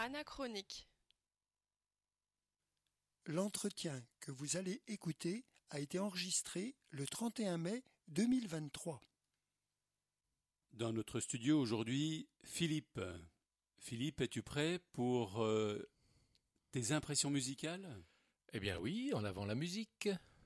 Anachronique. L'entretien que vous allez écouter a été enregistré le 31 mai 2023. Dans notre studio aujourd'hui, Philippe. Philippe, es-tu prêt pour tes impressions musicales ? Eh bien oui, en avant la musique.